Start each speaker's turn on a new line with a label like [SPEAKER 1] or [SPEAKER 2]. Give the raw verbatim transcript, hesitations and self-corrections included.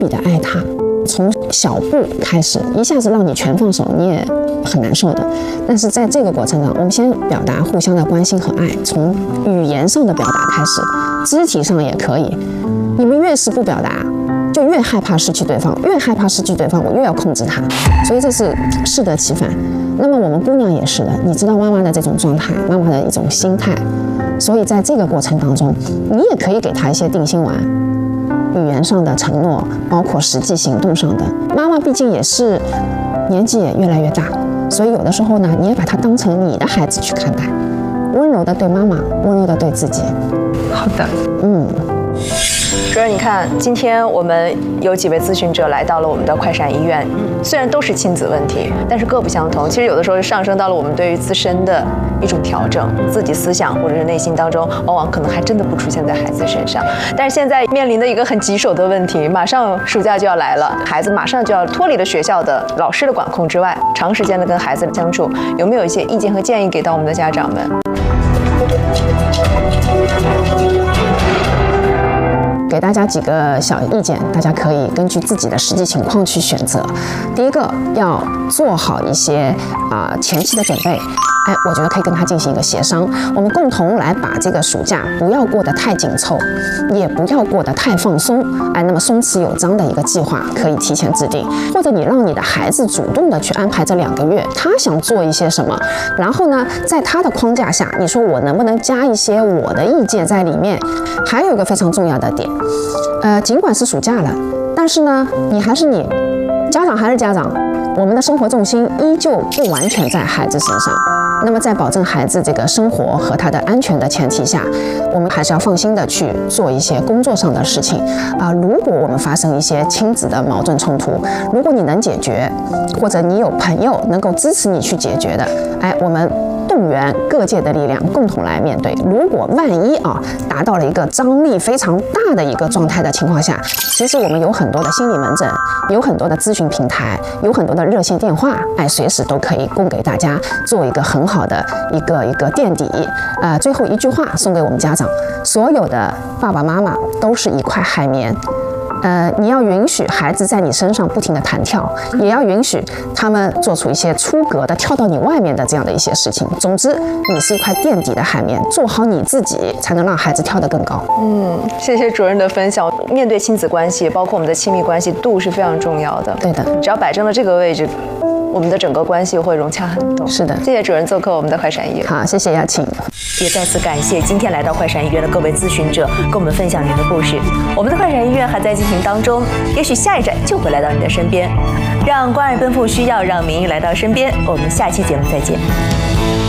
[SPEAKER 1] 比的爱他。从小步开始，一下子让你全放手，你也很难受的。但是在这个过程中，我们先表达互相的关心和爱，从语言上的表达开始，肢体上也可以。你们越是不表达，就越害怕失去对方，越害怕失去对方，我越要控制他，所以这是适得其反。那么我们姑娘也是的，你知道妈妈的这种状态，妈妈的一种心态，所以在这个过程当中，你也可以给她一些定心丸。语言上的承诺，包括实际行动上的。妈妈毕竟也是年纪也越来越大，所以有的时候呢，你也把她当成你的孩子去看待，温柔的对妈妈，温柔的对自己。
[SPEAKER 2] 好的，
[SPEAKER 1] 嗯。
[SPEAKER 2] 主任，你看，今天我们有几位咨询者来到了我们的快闪医院，虽然都是亲子问题，但是各不相同。其实有的时候上升到了我们对于自身的一种调整，自己思想或者是内心当中，往往可能还真的不出现在孩子身上。但是现在面临的一个很棘手的问题，马上暑假就要来了，孩子马上就要脱离了学校的老师的管控之外，长时间的跟孩子相处，有没有一些意见和建议给到我们的家长们？
[SPEAKER 1] 给大家几个小意见，大家可以根据自己的实际情况去选择。第一个，要做好一些啊、呃、前期的准备。哎，我觉得可以跟他进行一个协商，我们共同来把这个暑假不要过得太紧凑，也不要过得太放松。哎，那么松弛有章的一个计划可以提前制定，或者你让你的孩子主动的去安排这两个月，他想做一些什么，然后呢，在他的框架下，你说我能不能加一些我的意见在里面？还有一个非常重要的点，呃，尽管是暑假了，但是呢，你还是你，家长还是家长，我们的生活重心依旧不完全在孩子身上。那么在保证孩子这个生活和他的安全的前提下，我们还是要放心的去做一些工作上的事情啊。如果我们发生一些亲子的矛盾冲突，如果你能解决，或者你有朋友能够支持你去解决的，哎，我们动员各界的力量共同来面对。如果万一啊达到了一个张力非常大的一个状态的情况下，其实我们有很多的心理门诊，有很多的咨询平台，有很多的热线电话，哎，随时都可以供给大家做一个很好的一个一个垫底。呃，最后一句话送给我们家长，所有的爸爸妈妈都是一块海绵。呃，你要允许孩子在你身上不停地弹跳，也要允许他们做出一些出格的跳到你外面的这样的一些事情。总之，你是一块垫底的海绵，做好你自己，才能让孩子跳得更高。
[SPEAKER 2] 嗯，谢谢主任的分享。面对亲子关系，包括我们的亲密关系，度是非常重要的。
[SPEAKER 1] 对的，
[SPEAKER 2] 只要摆正了这个位置，我们的整个关系会融洽很多。
[SPEAKER 1] 是的，
[SPEAKER 2] 谢谢主任做客我们的快闪医院。
[SPEAKER 1] 好，谢谢邀请。
[SPEAKER 2] 也再次感谢今天来到快闪医院的各位咨询者，跟我们分享您的故事。我们的快闪医院还在进行当中，也许下一站就会来到你的身边。让关爱奔赴需要，让名医来到身边。我们下期节目再见。